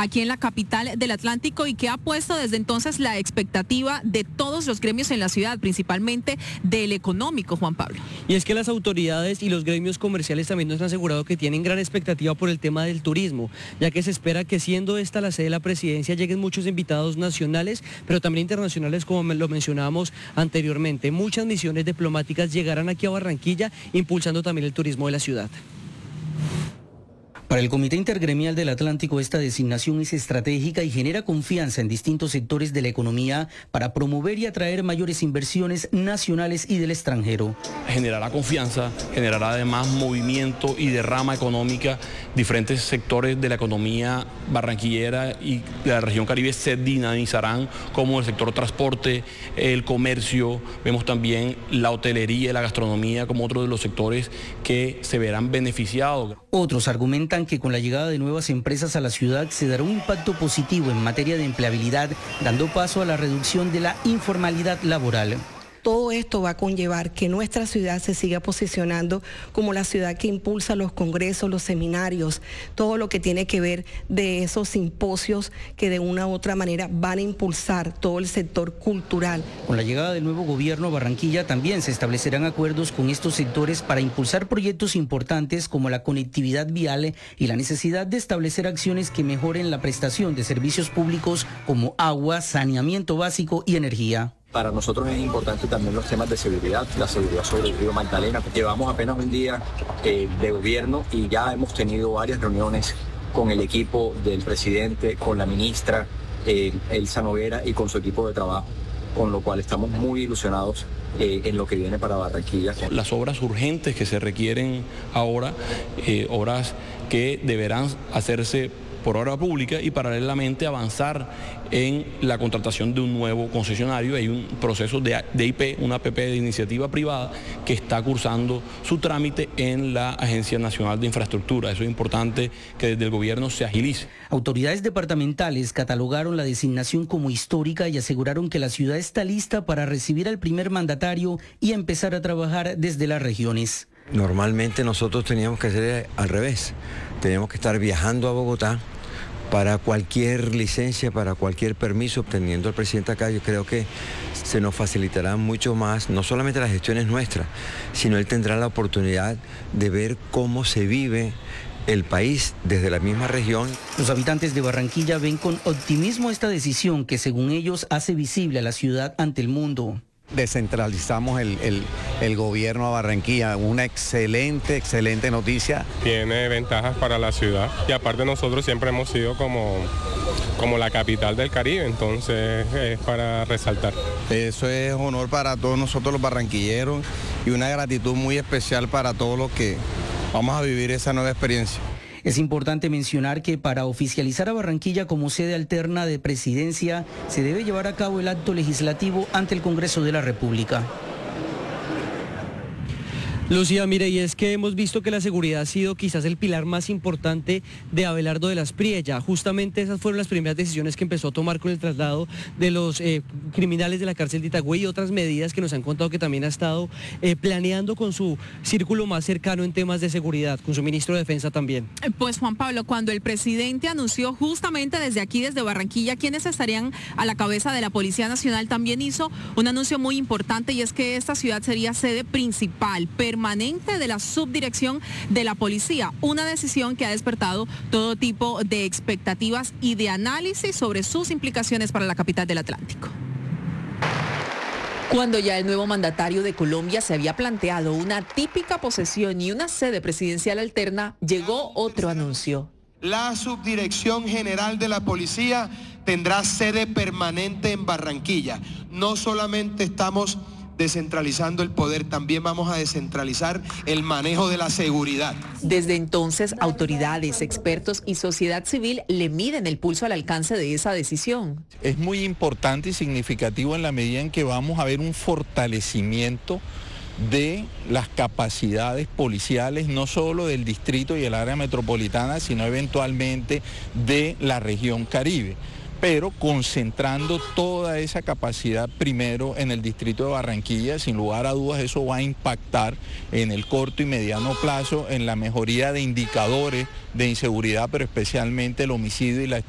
aquí en la capital del Atlántico y que ha puesto desde entonces la expectativa de todos los gremios en la ciudad, principalmente del económico, Juan Pablo. Y es que las autoridades y los gremios comerciales también nos han asegurado que tienen gran expectativa por el tema del turismo, ya que se espera que siendo esta la sede de la presidencia lleguen muchos invitados nacionales, pero también internacionales, como lo mencionábamos anteriormente. Muchas misiones diplomáticas llegarán aquí a Barranquilla, impulsando también el turismo de la ciudad. Para el Comité Intergremial del Atlántico, esta designación es estratégica y genera confianza en distintos sectores de la economía para promover y atraer mayores inversiones nacionales y del extranjero. Generará confianza, generará además movimiento y derrama económica. Diferentes sectores de la economía barranquillera y de la región Caribe se dinamizarán, como el sector transporte, el comercio. Vemos también la hotelería y la gastronomía como otro de los sectores que se verán beneficiados. Otros argumentan que con la llegada de nuevas empresas a la ciudad se dará un impacto positivo en materia de empleabilidad, dando paso a la reducción de la informalidad laboral. Todo esto va a conllevar que nuestra ciudad se siga posicionando como la ciudad que impulsa los congresos, los seminarios, todo lo que tiene que ver de esos simposios que de una u otra manera van a impulsar todo el sector cultural. Con la llegada del nuevo gobierno a Barranquilla también se establecerán acuerdos con estos sectores para impulsar proyectos importantes como la conectividad vial y la necesidad de establecer acciones que mejoren la prestación de servicios públicos como agua, saneamiento básico y energía. Para nosotros es importante también los temas de seguridad, la seguridad sobre el río Magdalena. Llevamos apenas un día de gobierno y ya hemos tenido varias reuniones con el equipo del presidente, con la ministra Elsa Noguera y con su equipo de trabajo, con lo cual estamos muy ilusionados en lo que viene para Barranquilla. Las obras urgentes que se requieren ahora, obras que deberán hacerse por obra pública y paralelamente avanzar en la contratación de un nuevo concesionario. Hay un proceso de IP, una APP de iniciativa privada que está cursando su trámite en la Agencia Nacional de Infraestructura. Eso es importante que desde el gobierno se agilice. Autoridades departamentales catalogaron la designación como histórica y aseguraron que la ciudad está lista para recibir al primer mandatario y empezar a trabajar desde las regiones. Normalmente nosotros teníamos que hacer al revés. Teníamos que estar viajando a Bogotá para cualquier licencia, para cualquier permiso, teniendo al presidente acá. Yo creo que se nos facilitará mucho más, no solamente las gestiones nuestras, sino él tendrá la oportunidad de ver cómo se vive el país desde la misma región. Los habitantes de Barranquilla ven con optimismo esta decisión que, según ellos, hace visible a la ciudad ante el mundo. Descentralizamos el gobierno a Barranquilla, una excelente noticia. Tiene ventajas para la ciudad y aparte nosotros siempre hemos sido como la capital del Caribe, entonces es para resaltar. Eso es honor para todos nosotros los barranquilleros y una gratitud muy especial para todos los que vamos a vivir esa nueva experiencia. Es importante mencionar que para oficializar a Barranquilla como sede alterna de presidencia se debe llevar a cabo el acto legislativo ante el Congreso de la República. Lucía, mire, y es que hemos visto que la seguridad ha sido quizás el pilar más importante de Abelardo de la Espriella. Justamente esas fueron las primeras decisiones que empezó a tomar con el traslado de los criminales de la cárcel de Itagüí y otras medidas que nos han contado que también ha estado planeando con su círculo más cercano en temas de seguridad, con su ministro de Defensa también. Pues Juan Pablo, cuando el presidente anunció justamente desde aquí, desde Barranquilla, quiénes estarían a la cabeza de la Policía Nacional, también hizo un anuncio muy importante y es que esta ciudad sería sede principal, permanente de la subdirección de la policía, una decisión que ha despertado todo tipo de expectativas y de análisis sobre sus implicaciones para la capital del Atlántico. Cuando ya el nuevo mandatario de Colombia se había planteado una típica posesión y una sede presidencial alterna, llegó otro anuncio. La Subdirección General de la Policía tendrá sede permanente en Barranquilla. No solamente estamos descentralizando el poder, también vamos a descentralizar el manejo de la seguridad. Desde entonces, autoridades, expertos y sociedad civil le miden el pulso al alcance de esa decisión. Es muy importante y significativo en la medida en que vamos a ver un fortalecimiento de las capacidades policiales, no solo del distrito y el área metropolitana, sino eventualmente de la región Caribe, pero concentrando toda esa capacidad primero en el distrito de Barranquilla. Sin lugar a dudas eso va a impactar en el corto y mediano plazo en la mejoría de indicadores de inseguridad, pero especialmente el homicidio y la